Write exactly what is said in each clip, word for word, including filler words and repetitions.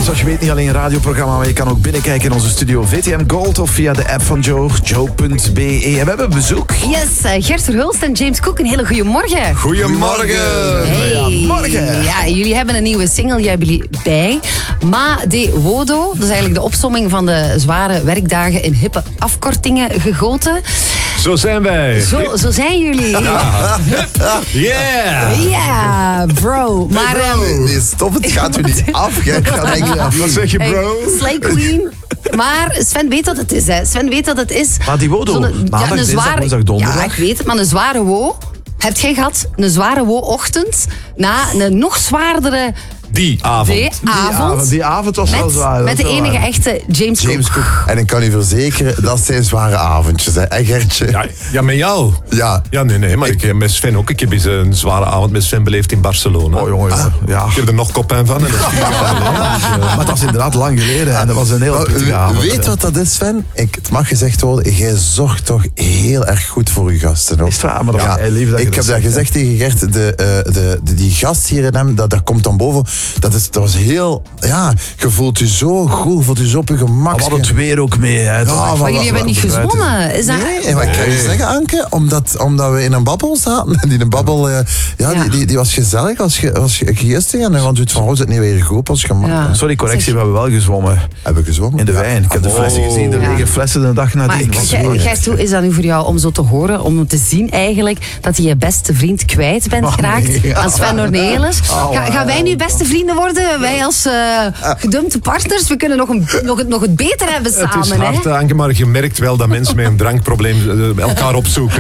zoals je weet niet alleen een radioprogramma, maar je kan ook binnenkijken in onze studio V T M Gold of via de app van Joe, joe punt b e. En we hebben bezoek. Yes, uh, Gert Verhulst en James Cook, een hele goede morgen. Goedemorgen. Hey. Morgen. Ja, jullie hebben een nieuwe single, jij hebben jullie bij. Ma de Wodo, dat is eigenlijk de opsomming van de zware werkdagen in hippe afkortingen gegoten. Zo zijn wij. Zo, zo zijn jullie. Ja, Yeah. yeah, bro. Maar, Nee, um, nee, stop, het gaat u niet af. Jij gaat eigenlijk Wat zeg je, bro? hey, Slay Queen. Maar Sven weet dat het is, hè. Sven weet dat het is. Maar die Wodo, Zo'n- maandag, een dinsdag, zware, woensdag, donderdag. Ja, ik weet het, maar een zware wo. Heb jij gehad een zware wo-ochtend na een nog zwaardere Die avond. die Die avond? avond, die avond was wel Met, zwaar. met de dat is wel enige waar. echte James, James Cook. Cook. En ik kan u verzekeren, dat zijn zware avondjes, hè, en Gertje? Ja, ja, met jou. Ja. Ja, nee, nee, maar ik heb met Sven ook. Ik heb eens een zware avond met Sven beleefd in Barcelona. Oh, jongen, jongen. Ja. Ik heb er nog kopijn van. En dat is vier jaar geleden. Maar dat is inderdaad lang geleden en dat was een heel Maar, pittige uh, avond. weet wat dat is, Sven? Ik, het mag gezegd worden, jij zorgt toch heel erg goed voor uw gasten. Hoor. Is het waar? Maar dat is heel lief dat je ik dat heb dat zegt, gezegd tegen Gert, de, uh, de, de, die gast hier in hem, dat, dat komt dan boven. Dat, is, dat was heel, ja, je voelt je zo goed, je voelt je zo op je gemak. Maar we hadden het weer ook mee. Hè. Ja, Maar wat- jullie hebben niet gezwonnen. Is dat... Nee, maar ik kan je zeggen, Anke, omdat, omdat we in een babbel zaten. Die een babbel, uh, ja, Ja. Die, die, die was gezellig, was, ge, was ge- geestig. En dan doet van, oh, is het niet weer goed, was gemak. Ja. Sorry, correctie, we hebben wel gezwommen. Heb ik gezwommen? In de Ja. wijn. Ik heb de Oh. flessen gezien, de Ja. lege flessen de dag Maar nadien. Gert, Gert, hoe is dat nu voor jou om zo te horen, om te zien eigenlijk dat je je beste vriend kwijt bent Oh, geraakt nee. aan Sven Ornelis? Ga, gaan wij nu beste vrienden worden? Wij als uh, gedumpte partners, we kunnen nog, een, nog, het, nog het beter hebben Het is samen. hard, Hè? Anke, maar je merkt wel dat mensen met een drankprobleem eh, elkaar opzoeken.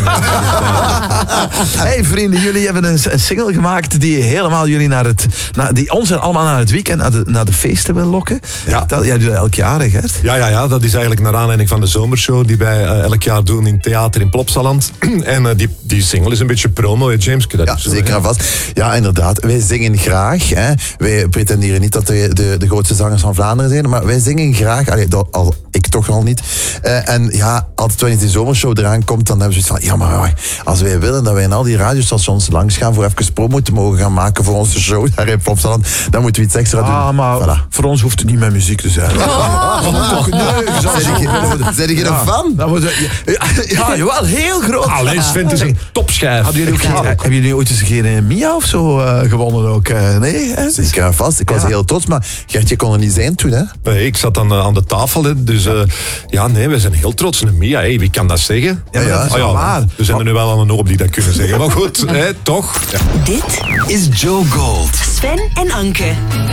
Hey vrienden, jullie hebben een, een single gemaakt die helemaal jullie naar het, naar, die ons en allemaal naar het weekend, naar de, naar de feesten wil lokken. Ja. Vertel, jij doet dat elk jaar, hè, Gert? Ja, ja, ja, dat is eigenlijk naar aanleiding van de zomershow die wij eh, elk jaar doen in theater in Plopsaland. En eh, die, die single is een beetje promo, hè, James? Dat Ja, is zo, zeker hè? en vast. Ja, inderdaad. Wij zingen graag. Hè. Wij pretenderen niet dat we de, de grootste zangers van Vlaanderen zijn, maar wij zingen graag. Allee, dat, al, ik toch al niet. Uh, en ja, altijd wanneer die zomershow eraan komt, dan hebben we zoiets van, ja, maar als wij willen dat wij in al die radiostations langs gaan voor even promo te mogen gaan maken voor onze show daar in Plopsaland, dan moeten we iets extra doen. Ah, maar Voilà. voor ons hoeft het niet met muziek te zijn. Oh, nee, zijn je, zijn je een fan? Dat moet, ja, ja, jawel, heel groot. Allee, Sven, het is een topschijf. Hadden jullie ook geen, hebben jullie ooit eens geen uh, Mia of zo uh, gewonnen ook? Uh, nee? Hè? Zeker en vast. Ik was Ja. heel trots, maar Gertje kon er niet zijn toen, hè? Nee, ik zat dan uh, aan de tafel, hè, dus uh, ja, nee, we zijn heel trots. En Mia, hey, wie kan dat zeggen? Ja, maar dat is Ah, wel waar. We zijn er nu wel aan een hoop die dat kunnen zeggen. Maar goed, hè, toch? Ja. Dit is Joe Gold. Sven en Anke.